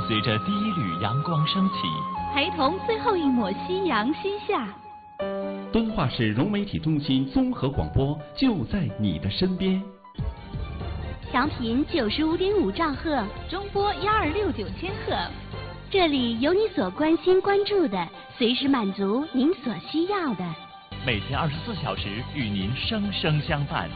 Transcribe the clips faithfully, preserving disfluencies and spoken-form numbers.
随着第一缕阳光升起， 陪同最后一抹夕阳西下。 敦化市融媒体中心综合广播就在你的身边。 调频九十五点五兆赫，中波幺二六九千赫，这里有你所关心关注的，随时满足您所需要的。 每天二十四小时与您生生相伴。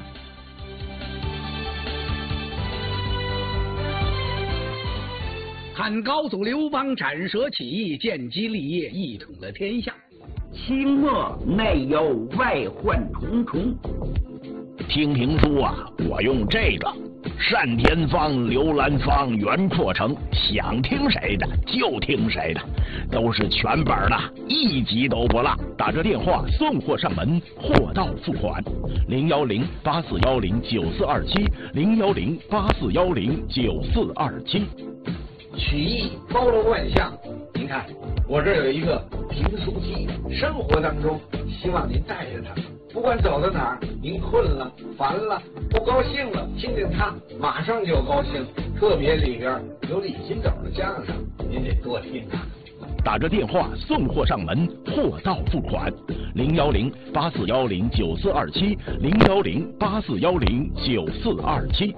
汉高祖刘邦斩蛇起义，建基立业，一统了天下。 清末内忧外患重重。 听评书啊，我用这个单田芳、刘兰芳、袁阔成，想听谁的就听谁的，都是全本的，一集都不落。打这电话送货上门，货到付款。零幺零八四幺零九四二七，零幺零八四幺零九四二七。 曲艺包罗万象，您看我这儿有一个评书机，生活当中希望您带着它，不管走到哪儿，您困了、烦了、不高兴了，听听它，马上就高兴。特别里边有李金斗的相声，您得多听啊。 打着电话送货上门，货到付款。零幺零八四幺零九四二七，零幺零八四幺零九四二七。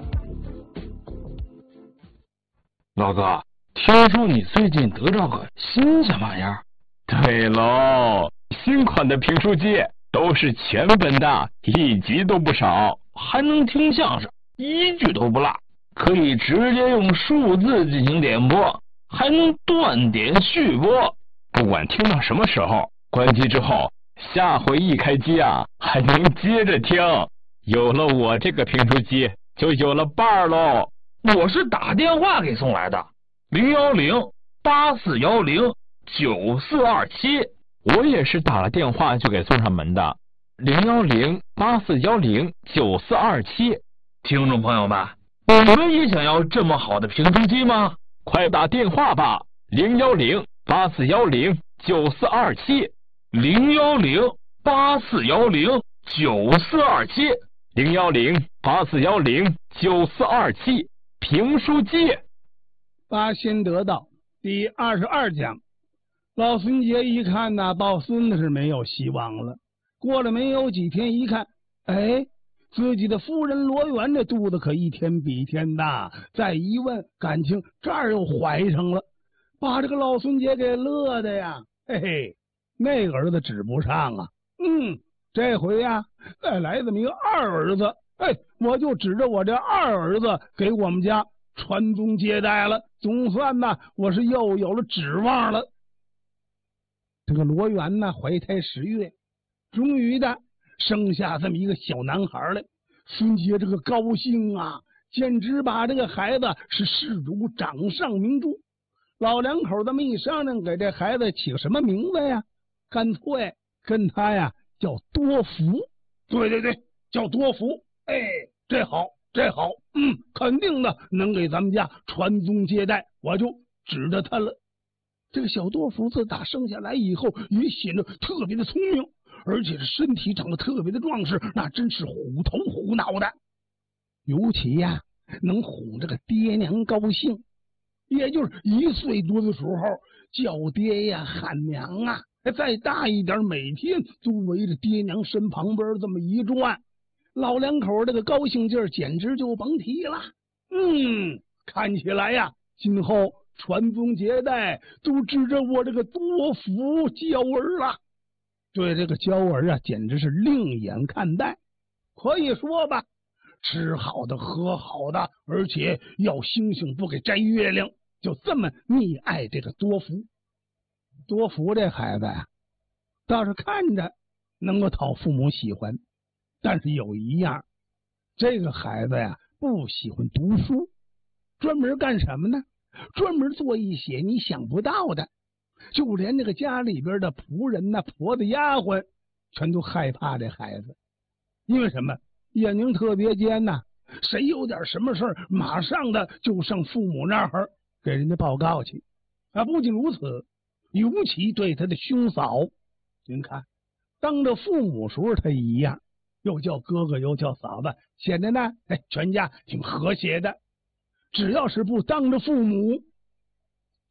老哥，听说你最近得着个新什么玩意儿？ 对喽，新款的评书机都是全本的，一集都不少， 还能听相声，一句都不落，可以直接用数字进行点播，还能断点续播。 不管听到什么时候，关机之后，下回一开机啊，还能接着听。有了我这个评书机，就有了伴儿喽。 我是打电话给送来的，零幺零八四幺零九四二七。 我也是打了电话就给送上门的，零幺零八四幺零九四二七。 听众朋友们，你们也想要这么好的评书机吗？ 快打电话吧，零幺零八四幺零九四二七， 零幺零八四幺零九四二七， 零幺零八四幺零九四二七。评书机。 八仙得道第二十二讲，老孙杰一看呐，抱孙子是没有希望了。过了没有几天，一看，哎，自己的夫人罗元这肚子可一天比一天大。再一问，感情这儿又怀上了，把这个老孙杰给乐的呀，嘿嘿，那个儿子指不上啊。嗯，这回呀，再来这么一个二儿子。哎，我就指着我这二儿子给我们家传宗接代了，总算呢，我是又有了指望了。这个罗元呢，怀胎十月，终于的生下这么一个小男孩来。孙杰这个高兴啊，简直把这个孩子是视如掌上明珠。老两口这么一商量，给这孩子起个什么名字呀？干脆跟他呀叫多福。对对对，叫多福。哎，这好，这好，嗯，肯定的能给咱们家传宗接代，我就指着他了。这个小多福自打生下来以后，也显得特别的聪明，而且是身体长得特别的壮实，那真是虎头虎脑的。尤其呀，能哄这个爹娘高兴，也就是一岁多的时候叫爹呀喊娘啊，再大一点，每天都围着爹娘身旁边这么一转。老两口这个高兴劲儿简直就甭提了。嗯，看起来呀，今后传宗接代都指着我这个多福娇儿了。对这个娇儿啊，简直是另眼看待。可以说吧，吃好的喝好的，而且要星星不给摘月亮，就这么溺爱这个多福。多福这孩子呀，倒是看着能够讨父母喜欢。但是有一样，这个孩子呀不喜欢读书，专门干什么呢？专门做一些你想不到的，就连这个家里边的仆人呐、婆子、丫鬟，全都害怕这孩子。因为什么？眼睛特别尖呐，谁有点什么事儿，马上的就上父母那儿给人家报告去。啊，不仅如此，尤其对他的兄嫂，您看，当着父母时候他一样。又叫哥哥又叫嫂子，显得呢，哎，全家挺和谐的。只要是不当着父母，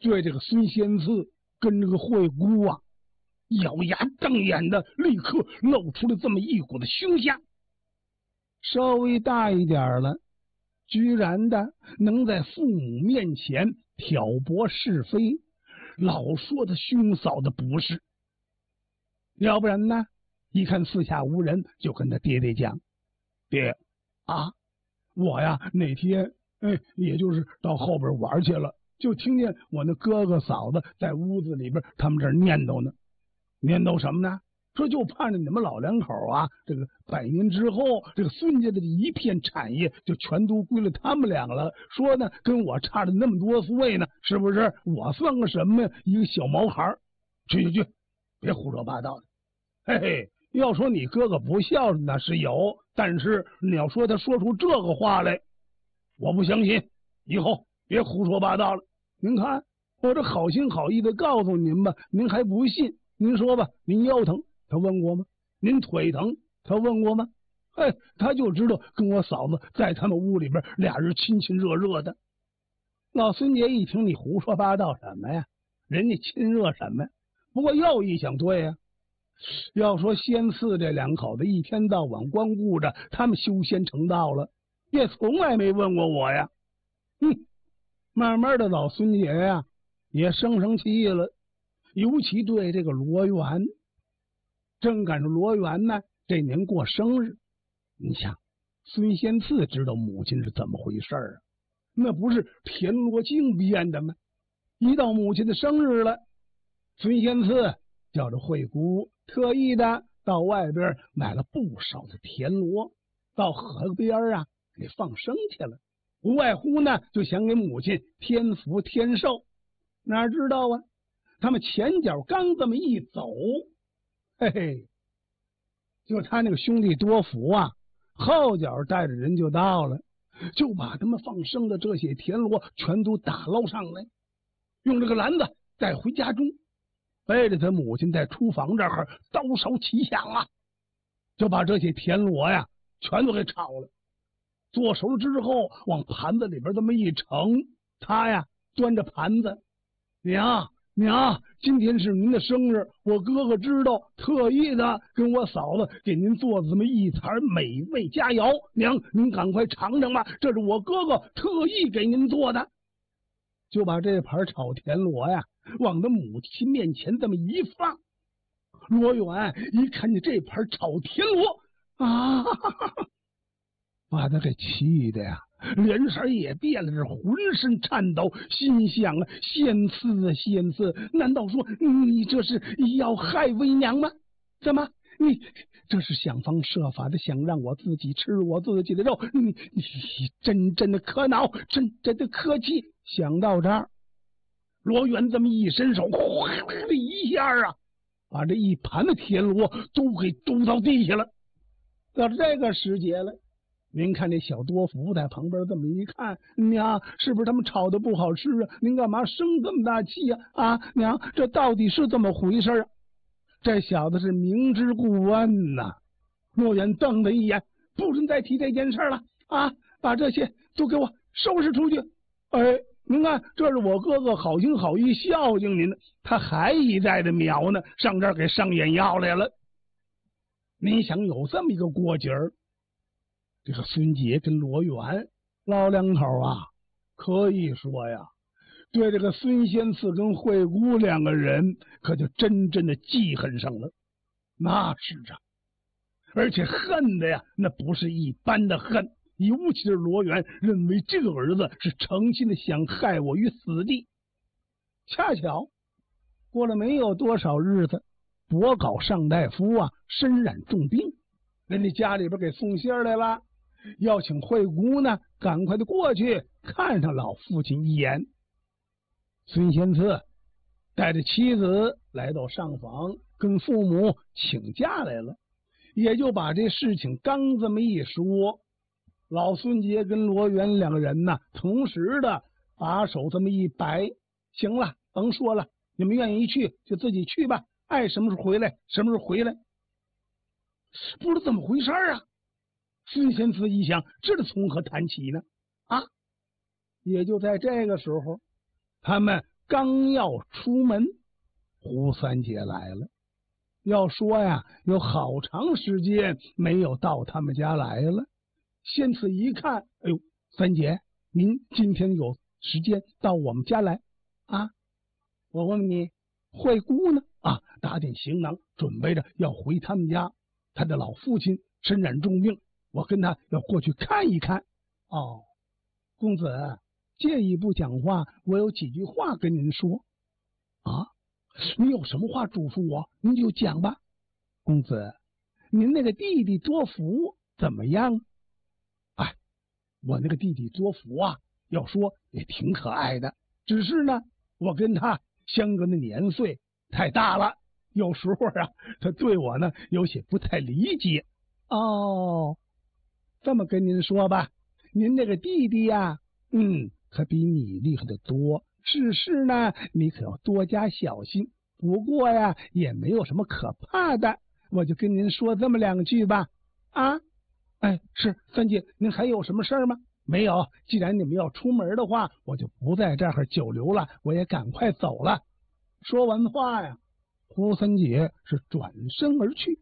对这个孙仙次跟这个惠姑啊，咬牙瞪眼的，立刻露出了这么一股的凶相。稍微大一点了，居然的能在父母面前挑拨是非，老说他兄嫂的不是。要不然呢，一看四下无人，就跟他爹爹讲：“爹啊，我呀那天哎，也就是到后边玩去了，就听见我那哥哥嫂子在屋子里边，他们这儿念叨呢，念叨什么呢？说就盼着你们老两口啊，这个百年之后，这个孙家的一片产业就全都归了他们俩了。说呢，跟我差着那么多岁呢，是不是？我算个什么呀？一个小毛孩儿。去去去，别胡说八道的。嘿嘿，要说你哥哥不孝顺那是有，但是你要说他说出这个话来，我不相信。以后别胡说八道了。您看，我这好心好意的告诉您吧，您还不信。您说吧，您腰疼，他问过吗？您腿疼，他问过吗？哎，他就知道跟我嫂子在他们屋里边俩人亲亲热热的。老孙爷一听你胡说八道什么呀？人家亲热什么呀？不过又一想，对呀，要说仙次这两口子一天到晚光顾着他们修仙成道了，也从来没问过我呀。嗯，慢慢的老孙爷呀也生生气了，尤其对这个罗元。正赶上罗元呢这年过生日，你想孙仙次知道母亲是怎么回事啊？那不是田螺精编的吗？一到母亲的生日了，孙仙次叫着惠姑特意的到外边买了不少的田螺，到河边啊给放生去了，无外乎呢就想给母亲添福添寿。哪知道啊，他们前脚刚这么一走，嘿嘿，就他那个兄弟多福啊，后脚带着人就到了，就把他们放生的这些田螺全都打捞上来，用这个篮子带回家中，背着他母亲在厨房这儿刀烧齐响啊，就把这些田螺呀全都给炒了。做熟了之后，往盘子里边这么一盛，他呀端着盘子，娘娘，今天是您的生日，我哥哥知道，特意的跟我嫂子给您做这么一盘美味佳肴，娘您赶快尝尝吧，这是我哥哥特意给您做的。就把这盘炒田螺呀往他母亲面前这么一放，罗远一看见这盘炒田螺啊，把他给气的呀脸色也变了，是浑身颤抖，心想啊，仙次啊仙次，难道说你这是要害为娘吗？怎么你这是想方设法的想让我自己吃我自己的肉？你你真真的可恼，真真的可气。想到这儿，罗元这么一伸手，哗的一下啊，把这一盘的田螺都给丢到地下了。到这个时节了，您看这小多福在旁边这么一看，娘，是不是他们炒的不好吃啊？您干嘛生这么大气呀？啊，娘，这到底是怎么回事啊？这小子是明知故问呐。罗元瞪了一眼，不准再提这件事了啊！把这些都给我收拾出去。哎，您看，这是我哥哥好心好意孝敬您的，他还一再的瞄呢，上这儿给上眼药来了。您想有这么一个过节儿，这个孙杰跟罗元老两口啊，可以说呀，对这个孙仙次跟惠姑两个人可就真正的记恨上了。那是啊，而且恨的呀，那不是一般的恨。尤其是罗元认为这个儿子是诚心的想害我于死地。恰巧过了没有多少日子，博稿尚大夫啊身染重病，人家家里边给送信来了，要请惠姑呢赶快的过去看上老父亲一眼。孙仙次带着妻子来到上房，跟父母请假来了，也就把这事情刚这么一说，老孙杰跟罗元两个人呢同时的把手这么一摆，行了，甭说了，你们愿意去就自己去吧，爱什么时候回来什么时候回来。不知道怎么回事啊，孙仙次一想，这是从何谈起呢？啊，也就在这个时候，他们刚要出门，胡三姐来了。要说呀，有好长时间没有到他们家来了。仙次一看，哎呦，三姐，您今天有时间到我们家来啊？我问你，慧姑呢？啊，打点行囊，准备着要回他们家。他的老父亲身染重病，我跟他要过去看一看。哦，公子，借一步讲话，我有几句话跟您说。啊，你有什么话嘱咐我，您就讲吧。公子，您那个弟弟多福怎么样？哎，我那个弟弟多福啊，要说也挺可爱的，只是呢，我跟他相隔的年岁太大了，有时候啊，他对我呢有些不太理解。哦，这么跟您说吧，您那个弟弟呀，嗯，可比你厉害的多。事事呢，你可要多加小心。不过呀，也没有什么可怕的，我就跟您说这么两句吧。啊，哎，是三姐，您还有什么事儿吗？没有。既然你们要出门的话，我就不在这儿久留了，我也赶快走了。说完话呀，胡三姐是转身而去。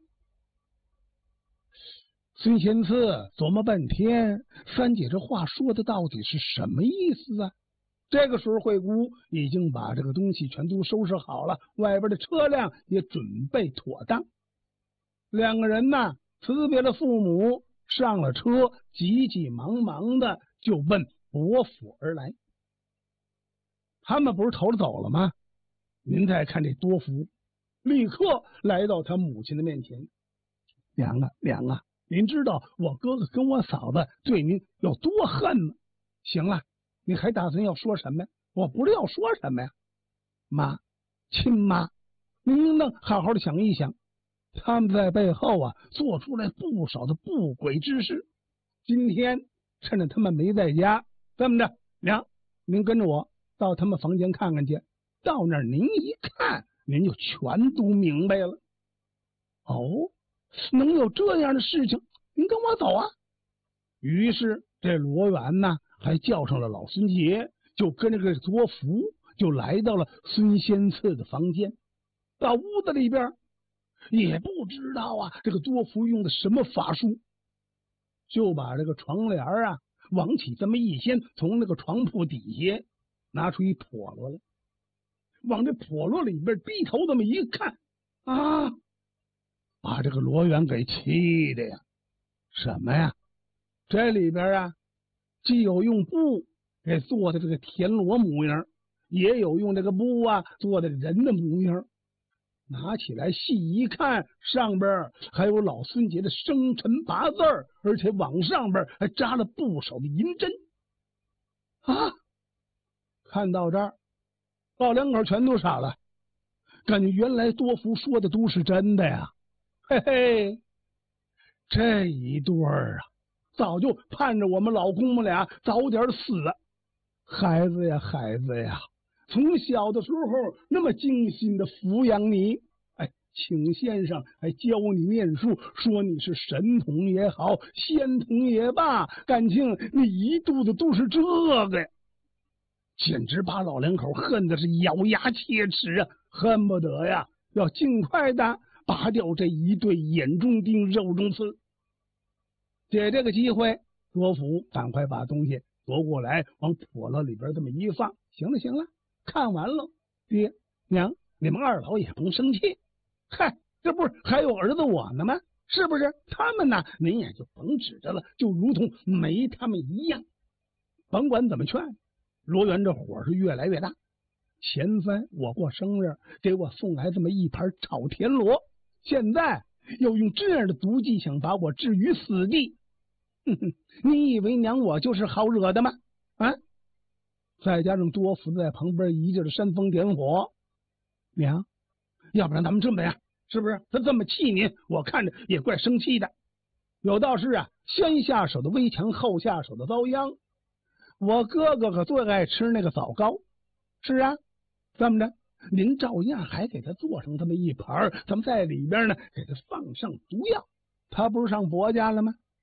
孙仙次琢磨半天，三姐这话说的到底是什么意思啊？这个时候，慧姑已经把这个东西全都收拾好了，外边的车辆也准备妥当。两个人呢，辞别了父母，上了车，急急忙忙的就奔伯府而来。他们不是头着走了吗？您再看这多福，立刻来到他母亲的面前。娘啊娘啊，您知道我哥哥跟我嫂子对您有多恨吗？行了，你还打算要说什么呀？我不知道说什么呀。妈，亲妈，您应当好好的想一想，他们在背后啊做出来不少的不轨之事。今天趁着他们没在家，这么着，娘，您跟着我到他们房间看看去。到那儿您一看，您就全都明白了。哦，能有这样的事情？您跟我走啊！于是这罗元呢，还叫上了老孙杰，就跟这个多福就来到了孙仙次的房间。到屋子里边，也不知道啊，这个多福用的什么法术，就把这个床帘啊往起这么一掀，从那个床铺底下拿出一笸箩来，往这笸箩里边低头这么一看啊，把这个罗元给气的呀！什么呀？这里边啊，既有用布给做的这个田螺模样，也有用这个布啊做的人的模样。拿起来细一看，上边还有老孙杰的生辰八字，而且往上边还扎了不少的银针啊！看到这儿，老两口全都傻了，感觉原来多福说的都是真的呀！嘿嘿，这一对儿啊，早就盼着我们老公们俩早点死了。孩子呀，孩子呀，从小的时候那么精心的抚养你，哎，请先生还教你念书，说你是神童也好，仙童也罢，感情你一肚子都是这个呀，简直把老两口恨的是咬牙切齿啊，恨不得呀要尽快的拔掉这一对眼中钉肉中刺。借这个机会，多福赶快把东西夺过来，往笸箩里边这么一放。行了行了，看完了，爹娘，你们二老也甭生气。嗨，这不是还有儿子我呢吗？是不是？他们呢，您也就甭指着了，就如同没他们一样。甭管怎么劝，罗元这火是越来越大。前番我过生日，给我送来这么一盘炒田螺，现在又用这样的毒计想把我置于死地。哼哼，你以为娘我就是好惹的吗？啊！再加上多福在旁边一劲的煽风点火，娘，要不然咱们这么样，是不是？他这么气您，我看着也怪生气的。有道是啊，先下手的危强，后下手的遭殃。我哥哥可最爱吃那个枣糕，是啊，这么着，您照样还给他做上这么一盘，咱们在里边呢给他放上毒药。他不是上伯家了吗？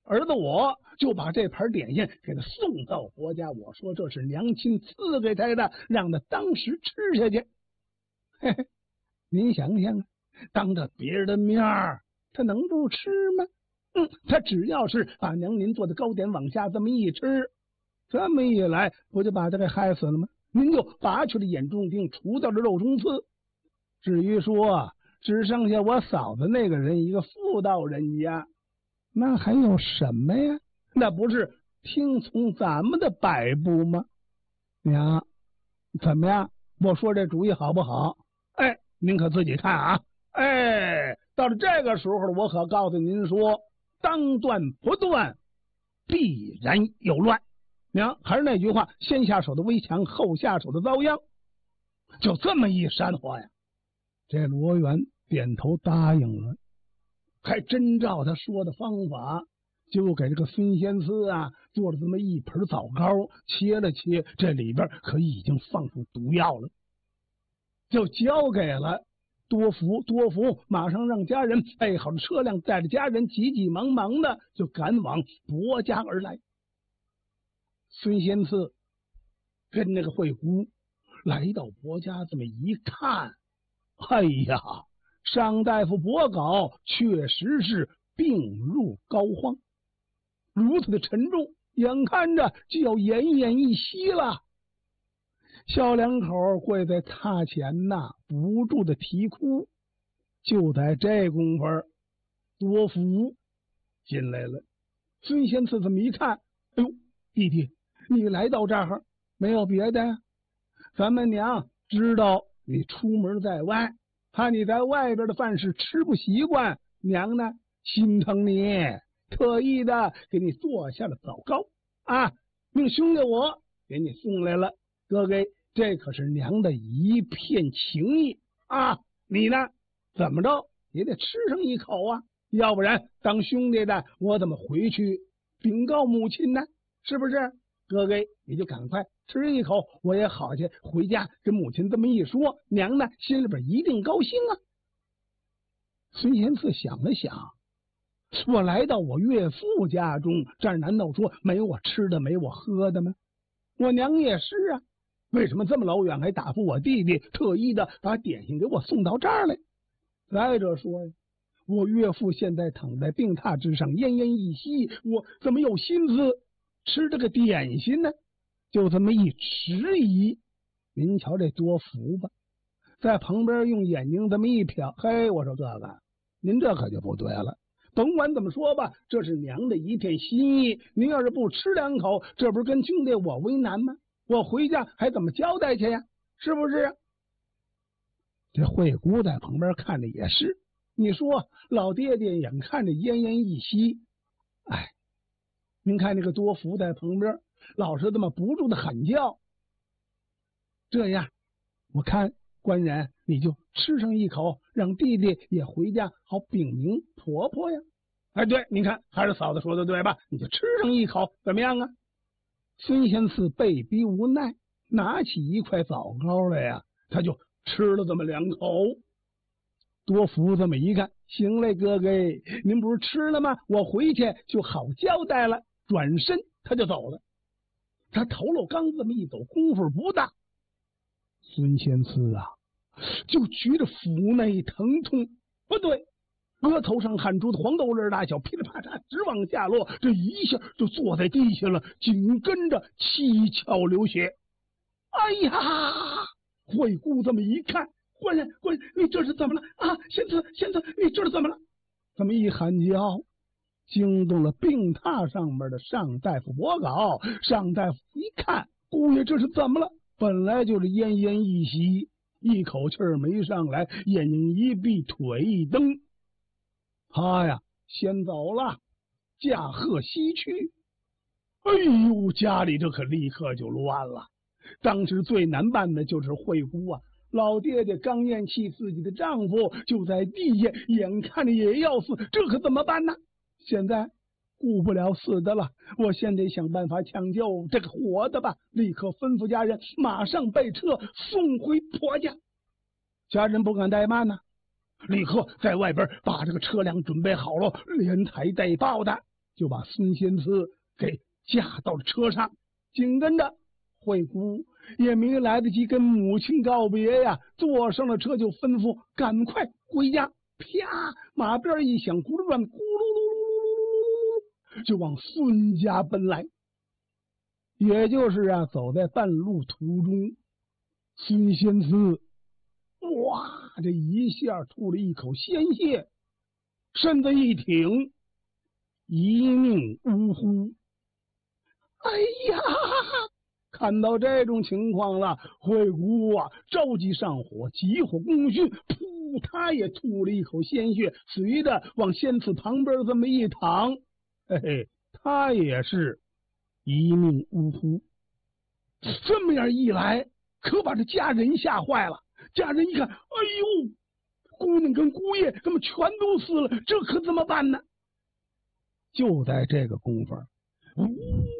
儿子我就把这盘点心给他送到婆家，我说这是娘亲赐给他的，让他当时吃下去。嘿嘿，您想想啊，当着别人的面儿，他能不吃吗？嗯，他只要是把娘您做的糕点往下这么一吃，这么一来，不就把他给害死了吗？您就拔去了眼中钉，除掉了肉中刺。至于说只剩下我嫂子那个人一个妇道人家，那还有什么呀？那不是听从咱们的摆布吗？娘，怎么样？我说这主意好不好？哎，您可自己看啊！哎，到了这个时候，我可告诉您说，当断不断，必然有乱。娘，还是那句话，先下手的危强，后下手的遭殃。就这么一煽话呀，这罗元点头答应了，还真照他说的方法，就给这个孙仙次啊做了这么一盆枣糕，切了切，这里边可已经放入毒药了，就交给了多福。多福马上让家人备好了车辆，带着家人急急忙忙的就赶往伯家而来。孙仙次跟那个惠姑来到伯家，这么一看，哎呀，尚大夫伯镐确实是病入膏肓，如此的沉重，眼看着就要奄奄一息了。小两口跪在榻前呐，不住的啼哭。就在这功夫，多福进来了。孙仙次这么一看，哎呦，弟弟，你来到这儿没有别的呀？咱们娘知道你出门在外，怕你在外边的饭食吃不习惯，娘呢心疼你，特意的给你做下了枣糕啊，命兄弟我给你送来了。哥哥，这可是娘的一片情意啊！你呢，怎么着也得吃上一口啊，要不然当兄弟的我怎么回去禀告母亲呢？是不是？哥哥，你就赶快吃一口，我也好去回家跟母亲这么一说，娘呢心里边一定高兴啊。孙贤次想了想，我来到我岳父家中，这儿难道说没我吃的没我喝的吗？我娘也是啊，为什么这么老远还打发我弟弟特意的把点心给我送到这儿来？再者说呀，我岳父现在躺在病榻之上奄奄一息，我怎么有心思吃这个点心呢？就这么一迟疑，您瞧这多福吧，在旁边用眼睛这么一瞟，嘿，我说哥哥，您这可就不对了。甭管怎么说吧，这是娘的一片心意，您要是不吃两口，这不是跟兄弟我为难吗？我回家还怎么交代去呀？是不是？这惠姑在旁边看着也是，你说老爹爹眼看着奄奄一息，哎，您看那个多福在旁边老是这么不住的喊叫，这样我看官人你就吃上一口，让弟弟也回家好禀明婆婆呀。哎，对，您看还是嫂子说的对吧？你就吃上一口怎么样啊？孙贤次被逼无奈，拿起一块枣糕来呀，他就吃了这么两口。多福这么一看，行嘞，哥哥，您不是吃了吗？我回去就好交代了。转身他就走了。他头颅刚这么一走，功夫不大，孙贤次啊就觉着腹内疼痛，不对，额头上汗珠的黄豆粒大小，噼里啪嚓直往下落，这一下就坐在地下了，紧跟着七窍流血。哎呀！惠姑这么一看，官人，官人，你这是怎么了啊？贤次，贤次，你这是怎么了？这么一喊叫，惊动了病榻上面的尚大夫伯镐。尚大夫一看，姑爷这是怎么了？本来就是奄奄一息，一口气儿没上来，眼睛一闭，腿一蹬，他呀先走了，驾鹤西去。哎呦，家里这可立刻就乱了。当时最难办的就是惠姑啊，老爹爹刚咽气，自己的丈夫就在地下，眼看着也要死，这可怎么办呢？现在顾不了死的了，我先得想办法抢救这个活的吧。立刻吩咐家人马上备车送回婆家。家人不敢怠慢呢，立刻在外边把这个车辆准备好了，连抬带抱的就把孙仙次给架到了车上，紧跟着惠姑也没来得及跟母亲告别呀，坐上了车就吩咐赶快回家。啪，马鞭一响，咕噜乱，咕噜噜噜噜噜噜，就往孙家奔来。也就是啊，走在半路途中，孙仙次哇，这一下吐了一口鲜血，身子一挺，一命呜呼。哎呀！看到这种情况了，惠姑啊着急上火，急火攻心，噗，他也吐了一口鲜血，随着往仙次旁边这么一躺，嘿嘿，他也是一命呜呼。这么样一来，可把这家人吓坏了。家人一看，哎呦，姑娘跟姑爷他们全都死了，这可怎么办呢？就在这个功夫，呜，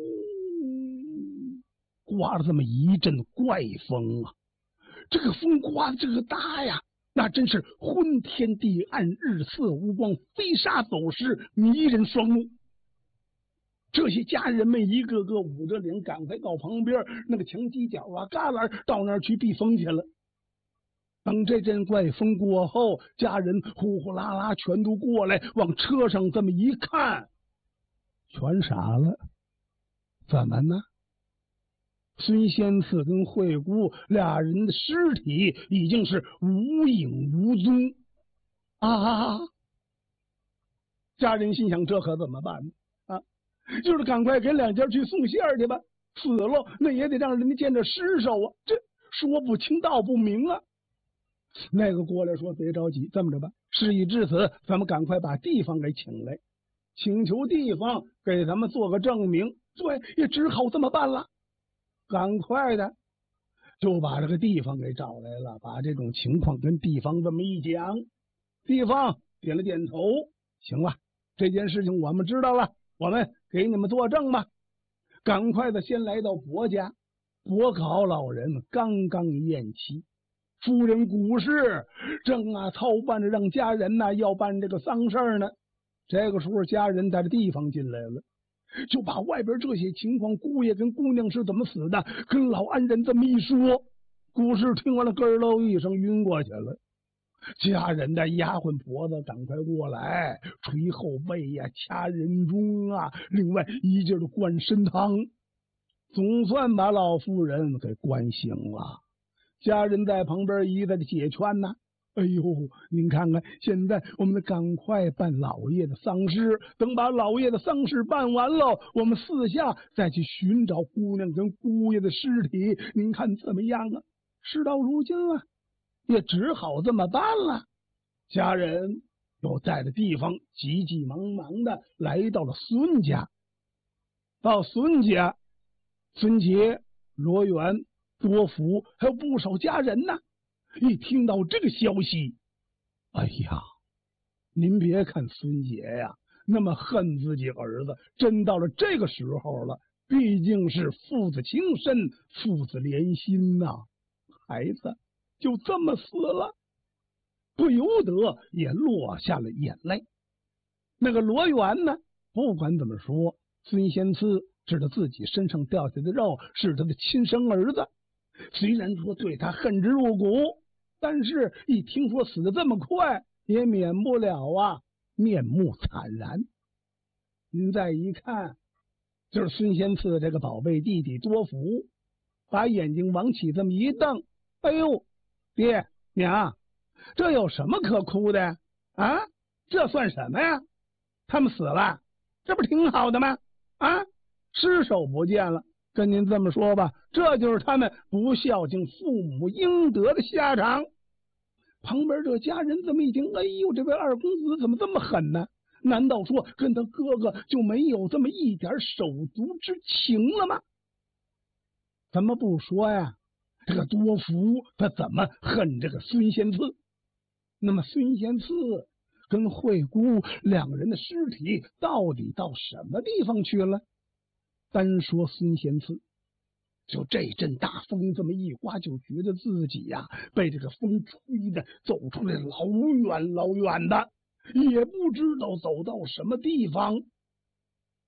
刮了这么一阵怪风啊！这个风刮的这个大呀，那真是昏天地暗，日色无光，飞沙走石，迷人双目。这些家人们一个个捂着脸，赶快到旁边那个墙犄角啊、旮旯到那儿去避风去了。等这阵怪风过后，家人呼呼啦啦全都过来，往车上这么一看，全傻了。怎么呢？孙仙次跟惠姑俩人的尸体已经是无影无踪啊！家人心想，这可怎么办呢？啊，就是赶快给两家去送信儿去吧。死了那也得让人家见着尸首啊，这说不清道不明啊。那个过来说，别着急，这么着吧，事已至此，咱们赶快把地方给请来，请求地方给咱们做个证明。对，也只好这么办了。赶快的就把这个地方给找来了，把这种情况跟地方这么一讲，地方点了点头，行了，这件事情我们知道了，我们给你们作证吧。赶快的先来到伯家，伯考老人刚刚咽气，夫人古氏正啊操办着让家人呐要办这个丧事呢。这个时候家人带着地方进来了，就把外边这些情况，姑爷跟姑娘是怎么死的，跟老安人这么一说。古氏听完了，咯喽一声晕过去了。家人的丫鬟婆子赶快过来，捶后背呀、啊，掐人中啊，另外一劲的灌参汤，总算把老妇人给灌醒了。家人在旁边一再的解劝呐、啊。哎呦，您看看，现在我们得赶快办老爷的丧事，等把老爷的丧事办完了，我们四下再去寻找姑娘跟姑爷的尸体，您看怎么样啊？事到如今了，也只好这么办了。家人又带着地方急急忙忙的来到了孙家。到孙家，孙杰、罗元、多福还有不少家人呢。一听到这个消息，哎呀，您别看孙杰呀那么恨自己儿子，真到了这个时候了，毕竟是父子情深，父子连心呐、啊，孩子就这么死了，不由得也落下了眼泪。那个罗元呢，不管怎么说，孙仙次知道自己身上掉下的肉是他的亲生儿子，虽然说对他恨之入骨，但是一听说死得这么快，也免不了啊面目惨然。您再一看，就是孙仙次这个宝贝弟弟多福，把眼睛往起这么一瞪，哎呦，爹娘，这有什么可哭的啊？这算什么呀？他们死了，这不挺好的吗？啊，尸首不见了，跟您这么说吧，这就是他们不孝敬父母应得的下场。旁边这家人这么一听，哎呦，这位二公子怎么这么狠呢？难道说跟他哥哥就没有这么一点手足之情了吗？怎么不说呀？这个多福他怎么恨这个孙仙次？那么孙仙次跟惠姑两人的尸体到底到什么地方去了？单说孙仙次，就这阵大风这么一刮，就觉得自己呀、啊、被这个风吹的走出来老远老远的，也不知道走到什么地方。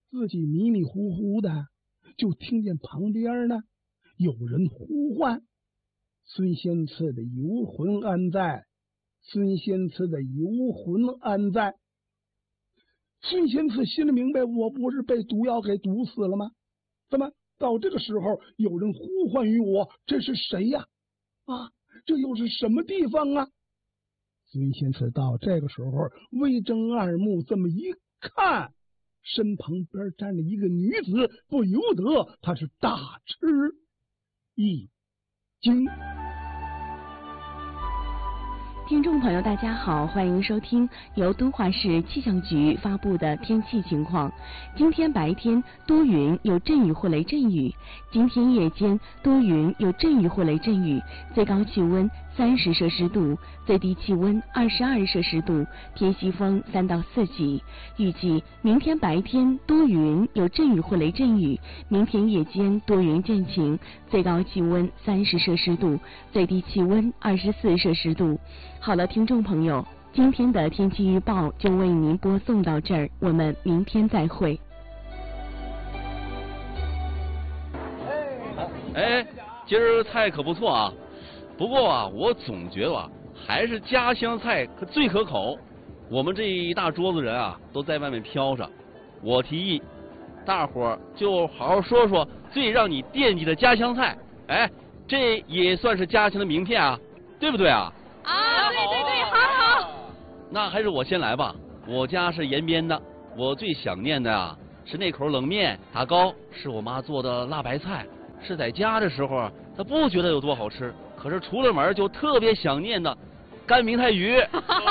自己迷迷糊糊的，就听见旁边呢有人呼唤：“孙仙次的游魂安在？孙仙次的游魂安在？”孙仙次心里明白，我不是被毒药给毒死了吗？怎么到这个时候有人呼唤于我？这是谁呀？啊，这又是什么地方啊？孙仙次到这个时候微睁二目，这么一看，身旁边站着一个女子，不由得他是大吃一惊。 听众朋友大家好，欢迎收听由敦化市气象局发布的天气情况。今天白天多云，有阵雨或雷阵雨，今天夜间多云，有阵雨或雷阵雨，最高气温三十摄氏度，最低气温二十二摄氏度，偏西风三到四级。预计明天白天多云，有阵雨或雷阵雨，明天夜间多云见晴，最高气温三十摄氏度，最低气温二十四摄氏度。好了，听众朋友，今天的天气预报就为您播送到这儿，我们明天再会。 哎，今儿菜可不错啊，不过啊，我总觉得啊，还是家乡菜可最可口。我们这一大桌子人啊，都在外面飘着，我提议，大伙儿就好好说说最让你惦记的家乡菜。哎，这也算是家乡的名片啊，对不对啊？ 啊，对对对，好好。 那还是我先来吧。我家是延边的，我最想念的啊是那口冷面，打糕是我妈做的辣白菜，是在家的时候她不觉得有多好吃，可是出了门就特别想念的干明太鱼。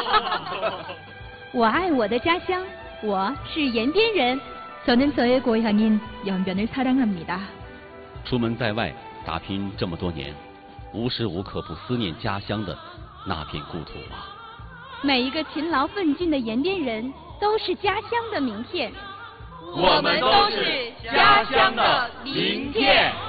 我爱我的家乡，我是延边人。저는 저의 고향인 연변을 사랑합니다. 出门在外打拼这么多年，无时无刻不思念家乡的那片故土啊！ 每一个勤劳奋进的延边人都是家乡的名片， 我们都是家乡的名片。